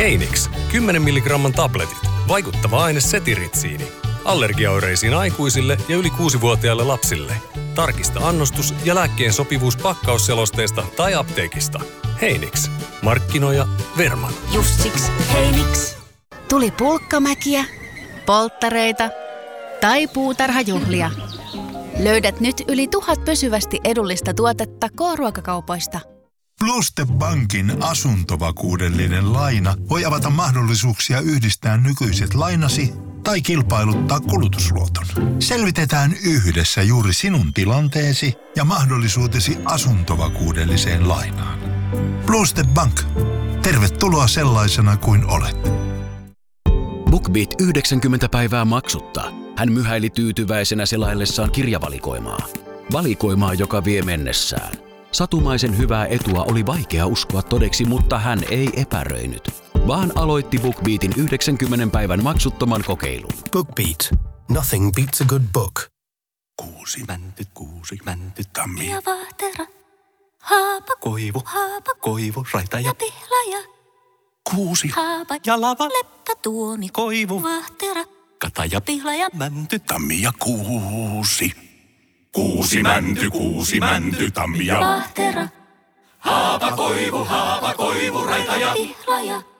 Heinix, 10 milligramman tabletit. Vaikuttava aine setiritsiini. Allergiaoireisiin aikuisille ja yli 6-vuotiaille lapsille. Tarkista annostus ja lääkkeen sopivuus pakkausselosteesta tai apteekista. Heinix. Markkinoija Verman. Just siksi Heinix. Tuli pulkkamäkiä, polttareita tai puutarhajuhlia. Löydät nyt yli 1000 pysyvästi edullista tuotetta K-ruokakaupoista. Pluste Bankin asuntovakuudellinen laina voi avata mahdollisuuksia yhdistää nykyiset lainasi tai kilpailuttaa kulutusluoton. Selvitetään yhdessä juuri sinun tilanteesi ja mahdollisuutesi asuntovakuudelliseen lainaan. Pluste Bank. Tervetuloa sellaisena kuin olet. BookBeat 90 päivää maksutta. Hän myhäili tyytyväisenä selaillessaan kirjavalikoimaa. Valikoimaa, joka vie mennessään. Satumaisen hyvää etua oli vaikea uskoa todeksi, mutta hän ei epäröinyt, vaan aloitti BookBeatin 90 päivän maksuttoman kokeilun. BookBeat. Nothing beats a good book. Kuusi mänty, tammi. Ja vahtera. Haapa. Koivu, raita ja pihlaja. kuusi. Haapa. Ja lava. Leppä tuomi. Koivu. Vahtera. Kata ja Pihlaja. mänty, tammi ja kuusi. Kuusi mänty, tammi ja Vahtera. haapa koivu, raita ja Pihlaja.